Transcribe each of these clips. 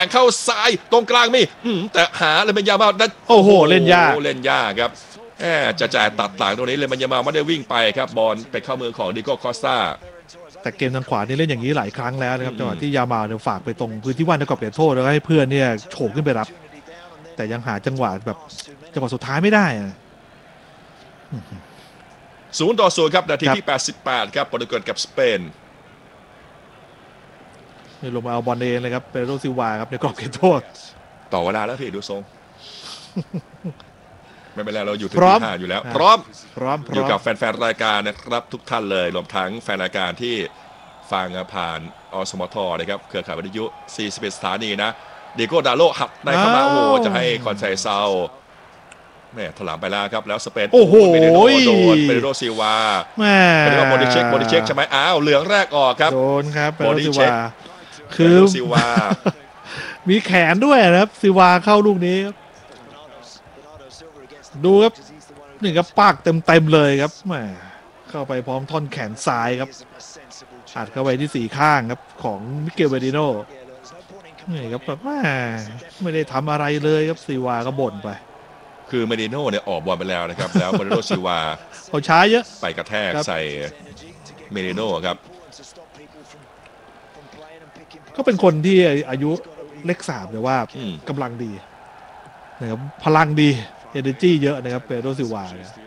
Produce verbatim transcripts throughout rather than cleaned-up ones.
เข้าซ้ายตรงกลางมีแต่หาเลยมันยามาโอ้โหเล่นยากเล่นยากครับแหมจะจ่ายตัดหลังตรงนี้เลยมันยามาไม่ได้วิ่งไปครับบอลไปเข้ามือของดิโก้คอสตาแต่เกมทางขวานี่เล่นอย่างนี้หลายครั้งแล้วนะครับจังหวะที่ยามาเนี่ยฝากไปตรงพื้นที่ว่างในกรอบเขตโทษแล้วให้เพื่อนเนี่ยโฉบขึ้นไปรับแต่ยังหาจังหวะแบบจังหวะสุดท้ายไม่ได้ศูนย์ต่อศูนย์ครับนาทีที่แปดสิบแปดครับโปรตุเกสกับสเปนนี่ลงมาเอาบอลเองเลยครับเปโรซิลวาครับในกรอบเขตโทษต่อเวลาแล้วพี่ดูทรงไม่เป็นไรเราอยู่ที่ที่ห้าอยู่แล้วพร้อมพร้อมอยู่กับแฟนๆรายการนะครับทุกท่านเลยรวมทั้งแฟนรายการที่ฟังผ่านอสมทนะครับเครือข่ายวิทยุสี่สิบเอ็ดสถานีนะดิโก้ดาโลหักในเข้ามาโอ้โหจะให้คอนไซเซาแม่ถลามไปแล้วครับแล้วสเปนโอ้โหเปเดโรโดนเปเดโรซิลวาแม่เปเดโรโมดิเช็คโมดิเช็คใช่ไหมอ้าวเหลืองแรกออกครับโดนครับเปเดโรซิลวาคือซิลวามีแขนด้วยนะครับซิลวาเข้าลูกนี้ดูครับหนึ่งกับปากเต็มๆเลยครับแหมเข้าไปพร้อมท่อนแขนซ้ายครับอัดเข้าไปที่สี่ข้างครับของมิเกลเบดิโนนี่ครับแบบไม่ได้ทำอะไรเลยครับซิลวาก็บ่นไปคือเมดิโน่เนี่ยออกบอลไปแล้วนะครับแล้วเมดิโน่ซิลวาเขาช้าเยอะไปกระแทกใส่เมดิโน่ครับก็เป็นคนที่อายุเลขสามแต่ว่ากำลังดีนะครับพลังดีเอเนอร์จีเยอะนะครับเปโดรซิลวา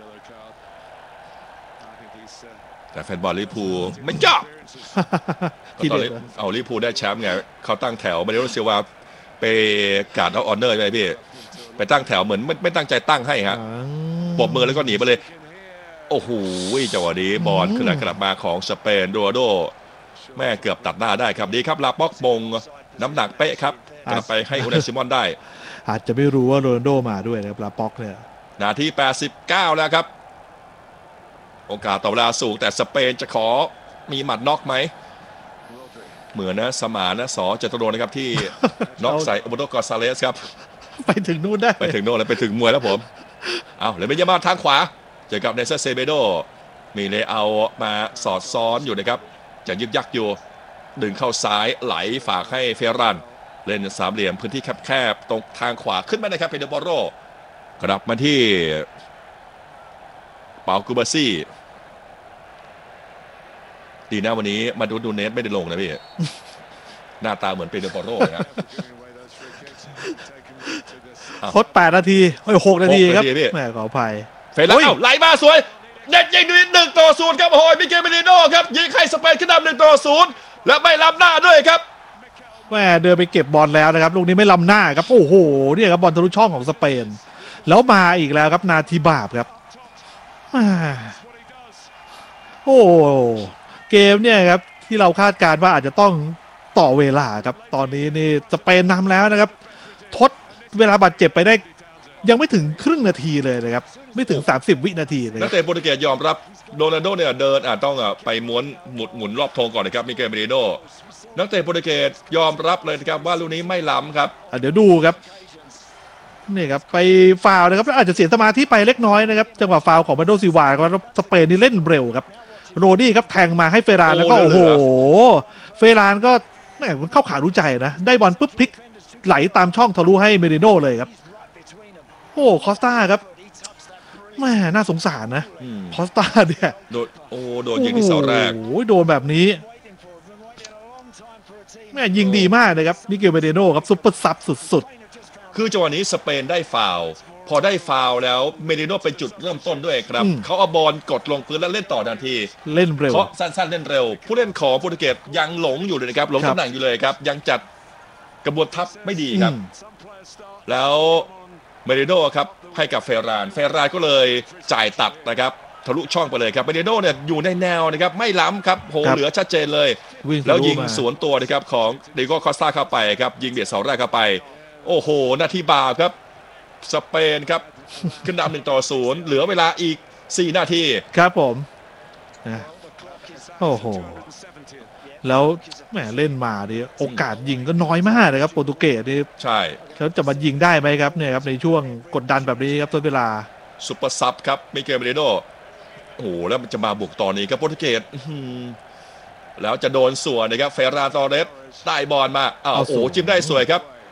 แต่แฟนบอลลิเวอร์พูลไม่ยอมตอนนี้เอาลิเวอร์พูลได้แชมป์ไงเขาตั้งแถวเปโดรซิลวาไปการ์ดเอาออนเนอร์ใช่ไหมพี่ไปตั้งแถวเหมือนไม่ไม่ตั้งใจตั้งให้ฮะปรบมือแล้วก็หนีไปเลยโอ้โหจังหวะนี้บอลขึ้นกลับมาของสเปนโรนัลโดแม่เกือบตัดหน้าได้ครับดีครับลาป็อกมงน้ำหนักเป๊ะครับกลับไปให้อุนายซิมอนได้อาจจะไม่รู้ว่าโรนัลโดมาด้วยนะครับลาป็อกเนี่ยนาทีแปดสิบเก้าแล้วครับโอกาสต่อเวลาสูงแต่สเปนจะขอมีหมัดน็อกไหมเหมือนนะสมานนะสอจตุรงค์นะครับที่น็อกใส่โอโบโตกอซาเลสครับไปถึงนู่นได้ไปถึงโน่นแล้วไปถึงมวยแล้วผมเอาเลยเป็นยามาทางขวาเจอกับเนเซอร์เซเบโดมีเลเอามาสอดซ้อนอยู่นะครับจะยึกยักอยู่ดึงเข้าซ้ายไหลฝากให้เฟรันเล่นสามเหลี่ยมพื้นที่แคบๆตรงทางขวาขึ้นมานะครับเปเดโบโรกลับมาที่เปากูบาซี่ดีนะวันนี้มาดูดูเนสไม่ได้ลงนะพี่หน้าตาเหมือนเปเดโบโรนะครับทดแปดนาทีโอ้ยหกนาทีครับแม่ขออภัยเฟรนแล้วไหลมาสวยเด็ดยิงด้วยหนึ่งต่อศูนย์ครับโอ้ยมิเกลเมดิโน่ครับยิงให้สเปนขึ้นนำหนึ่งต่อศูนย์และไม่ล้ำหน้าด้วยครับแม่เดินไปเก็บบอลแล้วนะครับลูกนี้ไม่ล้ำหน้าครับโอ้โหนี่ครับบอลทะลุช่องของสเปนแล้วมาอีกแล้วครับนาทีบาปครับโอ้เกมเนี่ยครับที่เราคาดการณ์ว่าอาจจะต้องต่อเวลาครับตอนนี้นี่สเปนนำแล้วนะครับทดเวลาบาดเจ็บไปได้ยังไม่ถึงครึ่งนาทีเลยนะครับไม่ถึงสามสิบวินาทีเลยนักเตะโปรตุเกสยอมรับโรนัลโดเนี่ยเดินอาจต้องไปม้วนหมุนหมุนรอบธงก่อนนะครับมิเกลเมดิโน่นักเตะโปรตุเกสยอมรับเลยนะครับว่าลูกนี้ไม่ล้ำครับเดี๋ยวดูครับนี่ครับไปฟาวนะครับอาจจะเสียสมาธิไปเล็กน้อยนะครับจังหวะฟาวของเบโดซิวาเพราะสเปนนี่เล่นเร็วครับโรดี้ครับแทงมาให้เฟรานแล้วก็โอ้โหเฟรานก็แม่มันเข้าขารู้ใจนะได้บอลปุ๊บพลิกไหลตามช่องทะลุให้เมดิโน่เลยครับโอ้คอสตาครับแม่น่าสงสารนะคอสตาเนี่ยโดนโอ้โดนยิงที่เสาแรกโอ้โดนแบบนี้แม่ยิงดีมากเลยครับมิเกลเมดิโน่ครับซุปเปอร์ซับสุดๆคือจังหวะนี้สเปนได้ฟาวล์พอได้ฟาวล์แล้วเมดิโน่เป็นจุดเริ่มต้นด้วยครับเขาเอาบอลกดลงพื้นแล้วเล่นต่อทันทีเล่นเร็วเพราะสั้นๆเล่นเร็วผู้เล่นของโปรตุเกสยังหลงอยู่เลยนะครับหลงตำแหน่งอยู่เลยครับยังจัดกระบวนทัพไม่ดีครับแล้วเมดิโน่ครับให้กับเฟรานเฟรานก็เลยจ่ายตัดนะครับทะลุช่องไปเลยครับเมดิโน่เนี่ยอยู่ในแนวนะครับไม่ล้ำครับโหเหลือชัดเจนเลยแล้วยิงสวนตัวนะครับของดิโก้คอสตาเข้าไปครับยิงเบียดเสาแรกเข้าไปโอ้โหนาทีบาปครับสเปนครับขึ้นนำหนึ่งต่อศูนย์เหลือเวลาอีกสี่นาทีครับผมโอ้โหแล้วแหมเล่นมาดิโอกาสยิงก็น้อยมากนะครับโปรตุเกสนี่ใช่เขาจะมายิงได้ไหมครับเนี่ยครับในช่วงกดดันแบบนี้ครับทดเวลาซุปเปอร์ซับครับมิเกลเมดิโน่โอ้โหแล้วมันจะมาบุกตอนนี้ครับโปรตุเกสแล้วจะโดนส่วนนะครับเฟรานตอเรสได้บอลมาอ้าวโอ้โหจิ้มได้สวยครับ